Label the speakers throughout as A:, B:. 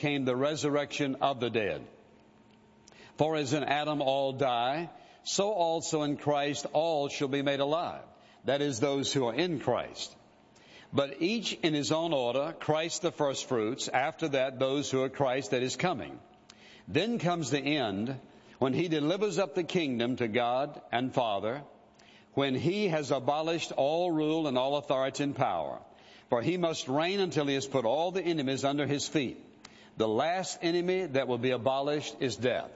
A: came the resurrection of the dead. For as in Adam all die, so also in Christ all shall be made alive. That is, those who are in Christ. But each in his own order, Christ the firstfruits, after that those who are Christ that is coming. Then comes the end, when he delivers up the kingdom to God and Father, when he has abolished all rule and all authority and power. For he must reign until he has put all the enemies under his feet. The last enemy that will be abolished is death.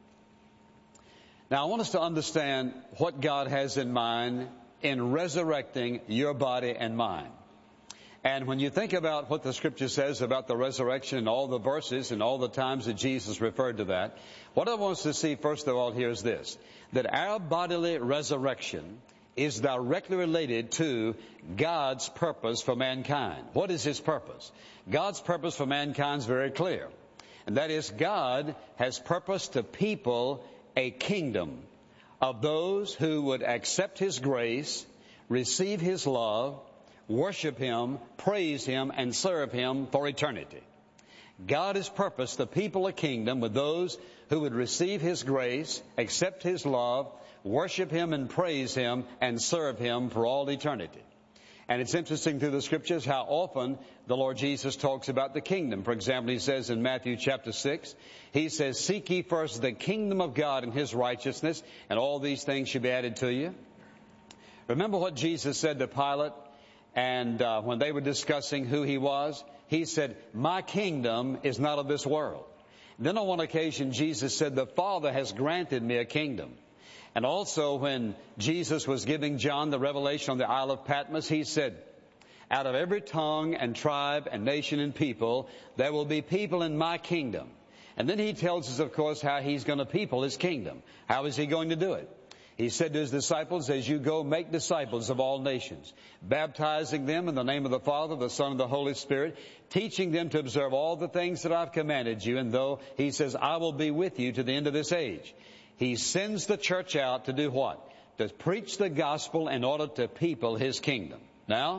A: Now, I want us to understand what God has in mind in resurrecting your body and mind. And when you think about what the Scripture says about the resurrection and all the verses and all the times that Jesus referred to that, what I want us to see first of all here is this, that our bodily resurrection is directly related to God's purpose for mankind. What is His purpose? God's purpose for mankind is very clear. And that is, God has purposed to people a kingdom of those who would accept His grace, receive His love, worship Him, praise Him, and serve Him for eternity. God has purposed the people a kingdom with those who would receive His grace, accept His love, worship Him and praise Him, and serve Him for all eternity. And it's interesting through the Scriptures how often the Lord Jesus talks about the kingdom. For example, He says in Matthew chapter 6, He says, "Seek ye first the kingdom of God and His righteousness, and all these things shall be added to you." Remember what Jesus said to Pilate, and when they were discussing who He was, He said, "My kingdom is not of this world." Then on one occasion, Jesus said, "The Father has granted me a kingdom." And also when Jesus was giving John the revelation on the Isle of Patmos, He said, "Out of every tongue and tribe and nation and people, there will be people in my kingdom." And then He tells us, of course, how He's going to people His kingdom. How is He going to do it? He said to His disciples, "As you go, make disciples of all nations, baptizing them in the name of the Father, the Son, and the Holy Spirit, teaching them to observe all the things that I've commanded you. And though," He says, "I will be with you to the end of this age." He sends the church out to do what? To preach the gospel in order to people His kingdom. Now,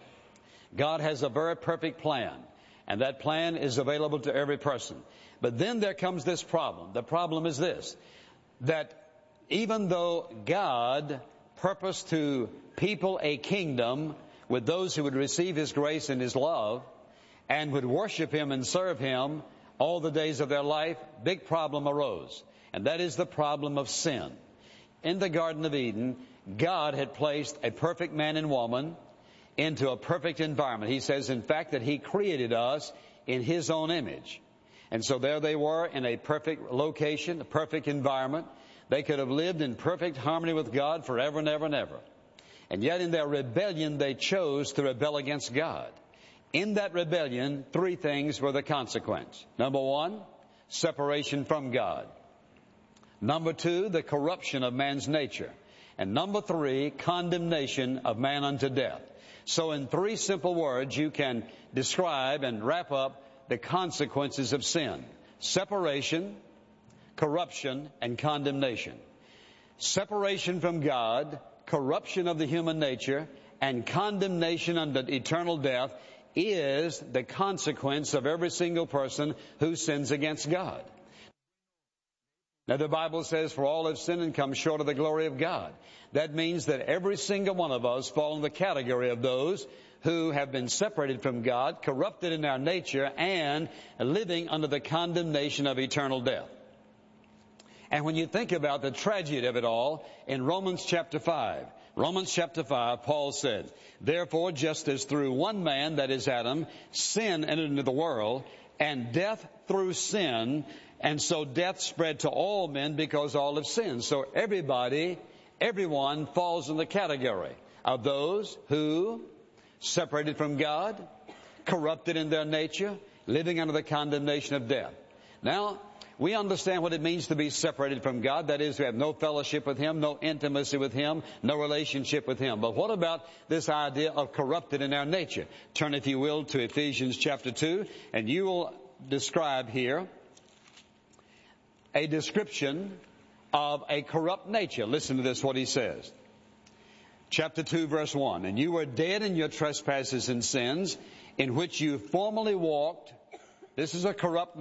A: God has a very perfect plan, and that plan is available to every person. But then there comes this problem. The problem is this, that even though God purposed to people a kingdom with those who would receive His grace and His love and would worship Him and serve Him all the days of their life, big problem arose. And that is the problem of sin. In the Garden of Eden, God had placed a perfect man and woman into a perfect environment. He says, in fact, that He created us in His own image. And so there they were in a perfect location, a perfect environment. They could have lived in perfect harmony with God forever and ever and ever. And yet in their rebellion, they chose to rebel against God. In that rebellion, three things were the consequence. Number one, separation from God. Number two, the corruption of man's nature. And number three, condemnation of man unto death. So in three simple words, you can describe and wrap up the consequences of sin. Separation, corruption, and condemnation. Separation from God, corruption of the human nature, and condemnation unto eternal death is the consequence of every single person who sins against God. Now the Bible says, "For all have sinned and come short of the glory of God." That means that every single one of us fall in the category of those who have been separated from God, corrupted in our nature, and living under the condemnation of eternal death. And when you think about the tragedy of it all, in Romans chapter 5, Paul said, "Therefore, just as through one man, that is Adam, sin entered into the world, and death through sin, and so death spread to all men because all have sinned." So everyone falls in the category of those who separated from God, corrupted in their nature, living under the condemnation of death. Now, we understand what it means to be separated from God. That is, to have no fellowship with Him, no intimacy with Him, no relationship with Him. But what about this idea of corrupted in our nature? Turn, if you will, to Ephesians chapter 2, and you will describe here a description of a corrupt nature. Listen to this, what he says. Chapter 2, verse 1. "And you were dead in your trespasses and sins, in which you formerly walked." This is a corrupt